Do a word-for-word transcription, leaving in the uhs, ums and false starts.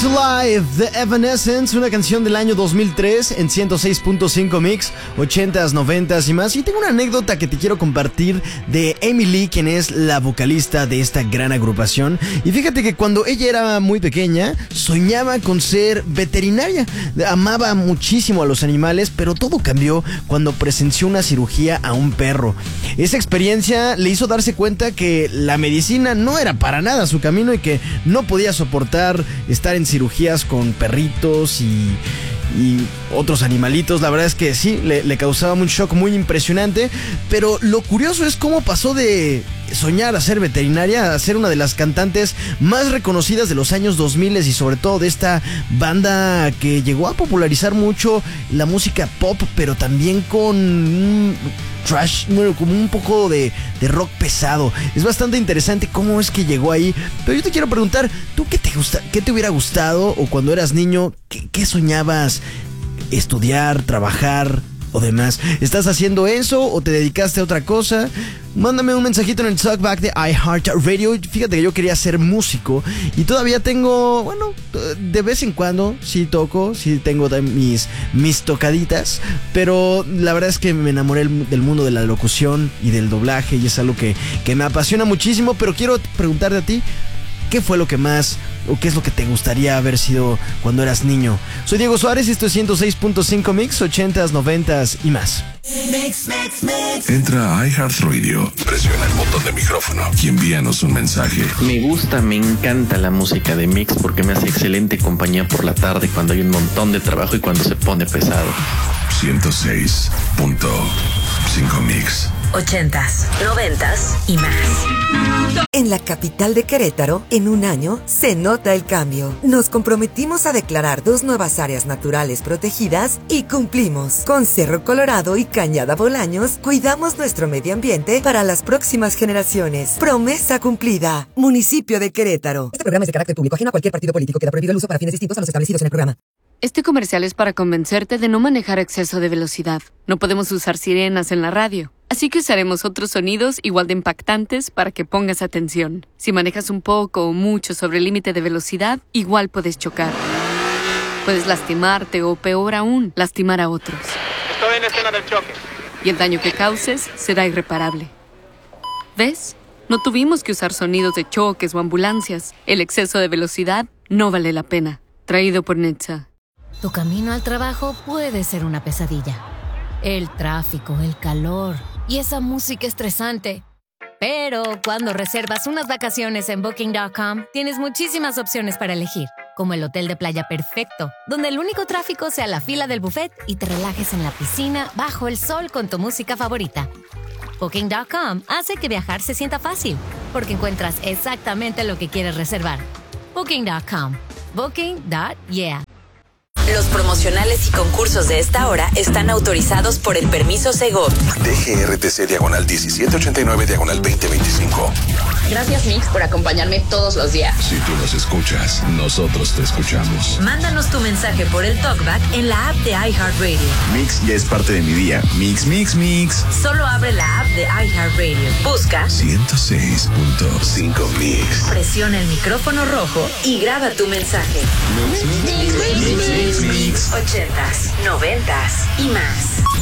to Life, The Evanescence, una canción del año dos mil tres en ciento seis punto cinco Mix, ochentas, noventas y más. Y tengo una anécdota que te quiero compartir de Amy Lee, quien es la vocalista de esta gran agrupación. Y fíjate que cuando ella era muy pequeña, soñaba con ser veterinaria. Amaba muchísimo a los animales, pero todo cambió cuando presenció una cirugía a un perro. Esa experiencia le hizo darse cuenta que la medicina no era para nada su camino y que no podía soportar estar en cirugías con perritos y, y otros animalitos. La verdad es que sí, le, le causaba un shock muy impresionante. Pero lo curioso es cómo pasó de soñar a ser veterinaria a ser una de las cantantes más reconocidas de los años dos mil y sobre todo de esta banda que llegó a popularizar mucho la música pop, pero también con un trash, bueno, como un poco de, de rock pesado. Es bastante interesante cómo es que llegó ahí. Pero yo te quiero preguntar, ¿tú qué te gusta, qué te hubiera gustado o cuando eras niño, qué, qué soñabas estudiar, trabajar o demás? ¿Estás haciendo eso o te dedicaste a otra cosa? Mándame un mensajito en el talkback de iHeartRadio. Fíjate que yo quería ser músico y todavía tengo, bueno, de vez en cuando sí toco, sí tengo mis, mis tocaditas, pero la verdad es que me enamoré del mundo de la locución y del doblaje y es algo que, que me apasiona muchísimo. Pero quiero preguntarte a ti, ¿qué fue lo que más o qué es lo que te gustaría haber sido cuando eras niño? Soy Diego Suárez y esto es ciento seis punto cinco Mix, ochentas, noventas y más. Mix, mix, mix. Entra a iHeartRadio, presiona el botón de micrófono y envíanos un mensaje. Me gusta, me encanta la música de Mix porque me hace excelente compañía por la tarde cuando hay un montón de trabajo y cuando se pone pesado. ciento seis punto cinco Mix. Ochentas, noventas y más. En la capital de Querétaro, en un año, se nota el cambio. Nos comprometimos a declarar dos nuevas áreas naturales protegidas y cumplimos. Con Cerro Colorado y Cañada Bolaños, cuidamos nuestro medio ambiente para las próximas generaciones. Promesa cumplida. Municipio de Querétaro. Este programa es de carácter público, ajeno a cualquier partido político. Queda prohibido el uso para fines distintos a los establecidos en el programa. Este comercial es para convencerte de no manejar a exceso de velocidad. No podemos usar sirenas en la radio, así que usaremos otros sonidos igual de impactantes para que pongas atención. Si manejas un poco o mucho sobre el límite de velocidad, igual puedes chocar. Puedes lastimarte o, peor aún, lastimar a otros. Estoy en la escena del choque. Y el daño que causes será irreparable. ¿Ves? No tuvimos que usar sonidos de choques o ambulancias. El exceso de velocidad no vale la pena. Traído por Netza. Tu camino al trabajo puede ser una pesadilla. El tráfico, el calor y esa música estresante. Pero cuando reservas unas vacaciones en Booking punto com, tienes muchísimas opciones para elegir, como el hotel de playa perfecto, donde el único tráfico sea la fila del buffet y te relajes en la piscina bajo el sol con tu música favorita. Booking punto com hace que viajar se sienta fácil, porque encuentras exactamente lo que quieres reservar. Booking punto com. Booking punto yeah. Los promocionales y concursos de esta hora están autorizados por el permiso Segov. D G R T C diagonal diecisiete ochenta y nueve diagonal veinte veinticinco. Gracias, Mix, por acompañarme todos los días. Si tú nos escuchas, nosotros te escuchamos. Mándanos tu mensaje por el talkback en la app de iHeartRadio. Mix ya es parte de mi día. Mix, mix, mix. Solo abre la app de iHeartRadio. Busca ciento seis punto cinco Mix. Presiona el micrófono rojo y graba tu mensaje. Mix, mix, mix, mix, mix, mix. Ochentas, noventas y más.